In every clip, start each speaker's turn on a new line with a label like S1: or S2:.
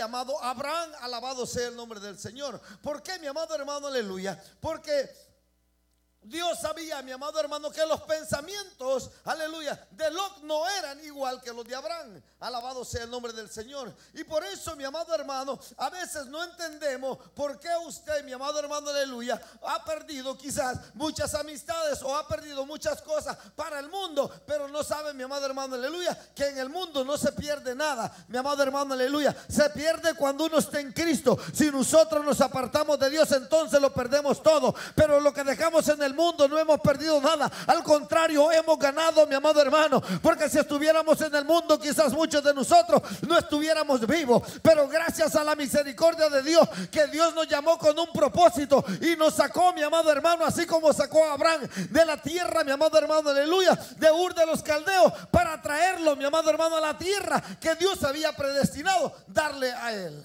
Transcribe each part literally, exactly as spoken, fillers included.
S1: llamado Abraham. Alabado sea el nombre del Señor. ¿Por qué, mi amado hermano? Aleluya. Porque Dios sabía, mi amado hermano, que los pensamientos, aleluya, de Lot no eran igual que los de Abraham. Alabado sea el nombre del Señor. Y por eso, mi amado hermano, a veces no entendemos por qué usted, mi amado hermano, aleluya, ha perdido quizás muchas amistades o ha perdido muchas cosas para el mundo, pero no sabe, mi amado hermano, aleluya, que en el mundo no se pierde nada. Mi amado hermano, aleluya, se pierde cuando uno está en Cristo. Si nosotros nos apartamos de Dios, entonces lo perdemos todo. Pero lo que dejamos en el mundo no hemos perdido nada, al contrario, hemos ganado, mi amado hermano, porque si estuviéramos en el mundo, quizás muchos de nosotros no estuviéramos vivos, pero gracias a la misericordia de Dios, que Dios nos llamó con un propósito y nos sacó, mi amado hermano, así como sacó a Abraham de la tierra, mi amado hermano, aleluya, de Ur de los Caldeos, para traerlo, mi amado hermano, a la tierra que Dios había predestinado darle a él.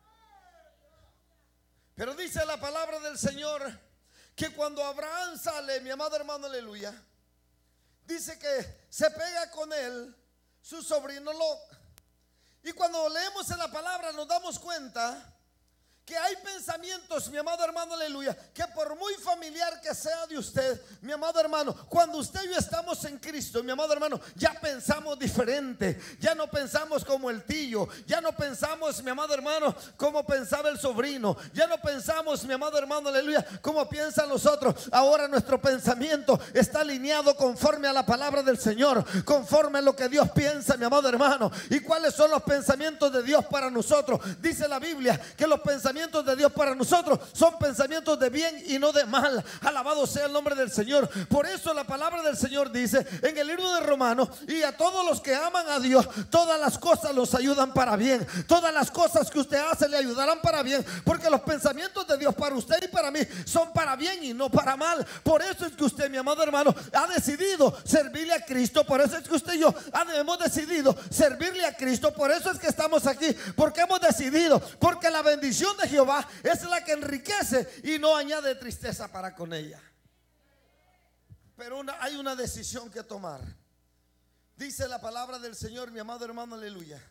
S1: Pero dice la palabra del Señor que cuando Abraham sale, mi amado hermano, aleluya, dice que se pega con él su sobrino Lot. Y cuando leemos en la palabra nos damos cuenta que hay pensamientos, mi amado hermano, aleluya, que por muy familiar que sea de usted, mi amado hermano, cuando usted y yo estamos en Cristo, mi amado hermano, ya pensamos diferente. Ya no pensamos como el tío, ya no pensamos, mi amado hermano, como pensaba el sobrino, ya no pensamos, mi amado hermano, aleluya, como piensan los otros. Ahora nuestro pensamiento está alineado conforme a la palabra del Señor, conforme a lo que Dios piensa, mi amado hermano. ¿Y cuáles son los pensamientos de Dios para nosotros? Dice la Biblia que los pensamientos de Dios para nosotros son pensamientos de bien y no de mal. Alabado sea el nombre del Señor. Por eso la palabra del Señor dice en el libro de Romanos: y a todos los que aman a Dios, todas las cosas los ayudan para bien. Todas las cosas que usted hace le ayudarán para bien, porque los pensamientos de Dios para usted y para mí son para bien y no para mal. Por eso es que usted, mi amado hermano, ha decidido servirle a Cristo. Por eso es que usted y yo hemos decidido servirle a Cristo. Por eso es que estamos aquí, porque hemos decidido, porque la bendición de Jehová es la que enriquece y no añade tristeza para con ella. Pero una, hay una decisión que tomar. Dice la palabra del Señor, mi amado hermano, aleluya,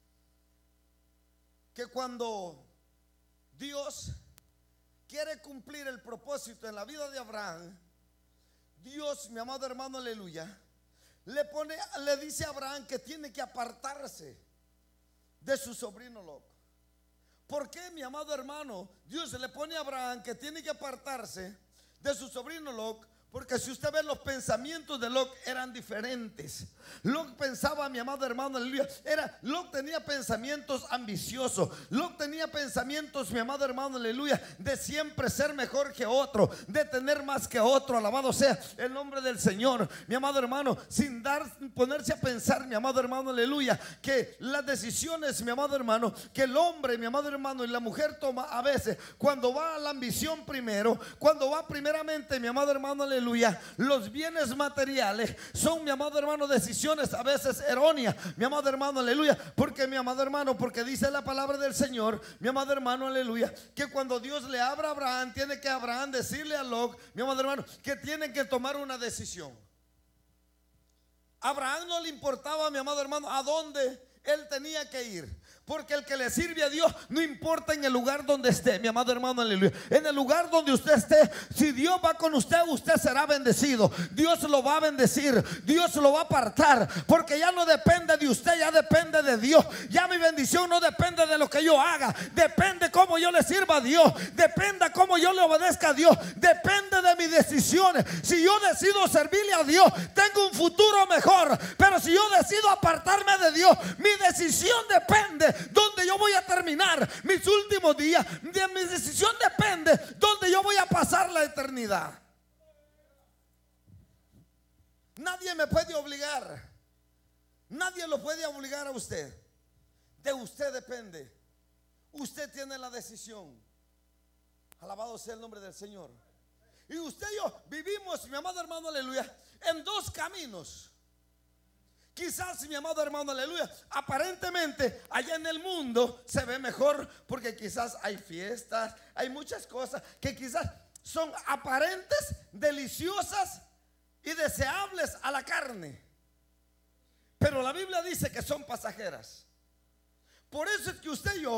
S1: que cuando Dios quiere cumplir el propósito en la vida de Abraham, Dios, mi amado hermano, aleluya, le pone, le dice a Abraham que tiene que apartarse de su sobrino Lot. ¿Por qué, mi amado hermano, Dios le pone a Abraham que tiene que apartarse de su sobrino Lot? Porque si usted ve, los pensamientos de Lot eran diferentes. Lot pensaba, mi amado hermano, aleluya, era, Lot tenía pensamientos ambiciosos. Lot tenía pensamientos, mi amado hermano, aleluya, de siempre ser mejor que otro, de tener más que otro. Alabado sea el nombre del Señor, mi amado hermano, sin dar, ponerse a pensar, mi amado hermano, aleluya, que las decisiones, mi amado hermano, que el hombre, mi amado hermano, y la mujer toma a veces, cuando va a la ambición primero, cuando va primeramente, mi amado hermano, aleluya, aleluya, los bienes materiales son, mi amado hermano, decisiones a veces erróneas, mi amado hermano, aleluya. Porque, mi amado hermano, porque dice la palabra del Señor, mi amado hermano, aleluya, que cuando Dios le habla a Abraham, tiene que Abraham decirle a Lot, mi amado hermano, que tiene que tomar una decisión. A Abraham no le importaba, mi amado hermano, a dónde él tenía que ir, porque el que le sirve a Dios, no importa en el lugar donde esté, mi amado hermano, aleluya, en el lugar donde usted esté, si Dios va con usted, usted será bendecido. Dios lo va a bendecir, Dios lo va a apartar, porque ya no depende de usted, ya depende de Dios. Ya mi bendición no depende de lo que yo haga, depende cómo yo le sirva a Dios, depende cómo yo le obedezca a Dios, depende de mis decisiones. Si yo decido servirle a Dios, tengo un futuro mejor, pero si yo decido apartarme de Dios, mi decisión depende donde yo voy a terminar mis últimos días. De mi decisión depende donde yo voy a pasar la eternidad. Nadie me puede obligar, nadie lo puede obligar a usted. De usted depende. Usted tiene la decisión. Alabado sea el nombre del Señor. Y usted y yo vivimos, mi amado hermano, aleluya, en dos caminos. Quizás, mi amado hermano, aleluya, aparentemente allá en el mundo se ve mejor, porque quizás hay fiestas, hay muchas cosas que quizás son aparentes, deliciosas y deseables a la carne, pero la Biblia dice que son pasajeras. Por eso es que usted y yo